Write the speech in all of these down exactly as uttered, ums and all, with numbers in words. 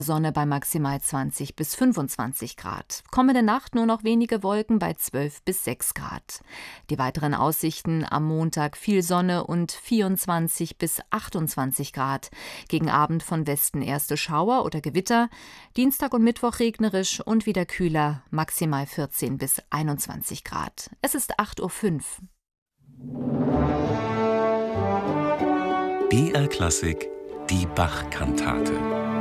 Sonne bei maximal zwanzig bis fünfundzwanzig Grad. Kommende Nacht nur noch wenige Wolken bei zwölf bis sechs Grad. Die weiteren Aussichten: am Montag viel Sonne und vierundzwanzig bis achtundzwanzig Grad. Gegen Abend von Westen erste Schauer oder Gewitter. Dienstag und Mittwoch regnerisch und wieder kühler, maximal vierzehn bis einundzwanzig Grad. Es ist acht Uhr fünf. B R Klassik, die Bach-Kantate.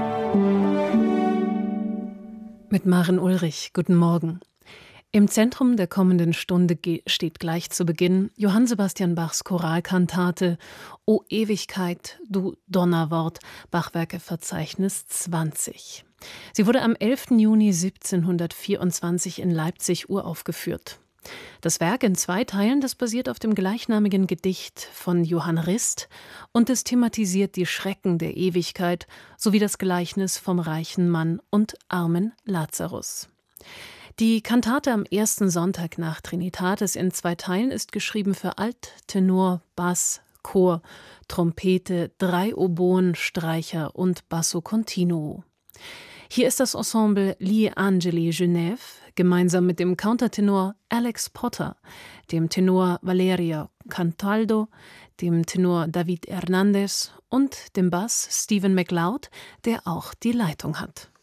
Mit Maren Ulrich, guten Morgen. Im Zentrum der kommenden Stunde steht gleich zu Beginn Johann Sebastian Bachs Choralkantate O Ewigkeit, du Donnerwort, Bachwerkeverzeichnis zwanzig. Sie wurde am elften Juni siebzehnhundertvierundzwanzig in Leipzig uraufgeführt. Das Werk in zwei Teilen, das basiert auf dem gleichnamigen Gedicht von Johann Rist und es thematisiert die Schrecken der Ewigkeit sowie das Gleichnis vom reichen Mann und armen Lazarus. Die Kantate am ersten Sonntag nach Trinitatis in zwei Teilen ist geschrieben für Alt, Tenor, Bass, Chor, Trompete, drei Oboen, Streicher und Basso Continuo. Hier ist das Ensemble Gli Angeli Genève gemeinsam mit dem Countertenor Alex Potter, dem Tenor Valerio Cantaldo, dem Tenor David Hernandez und dem Bass Stephen MacLeod, der auch die Leitung hat.